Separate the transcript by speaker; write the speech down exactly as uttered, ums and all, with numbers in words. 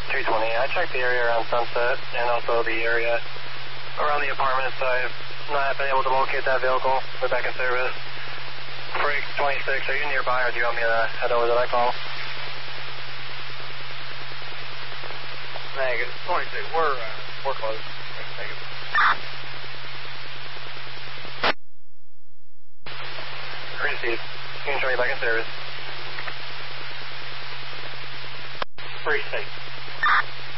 Speaker 1: three twenty. I checked the area around Sunset and also the area around the apartments. I've not been able to locate that vehicle. We're back in service. Freight twenty-six, are you nearby or do you want me to head over to that call?
Speaker 2: Negative. twenty-six, we're, uh, we're close. Negative.
Speaker 1: Received. You can show me back in service.
Speaker 2: Free state.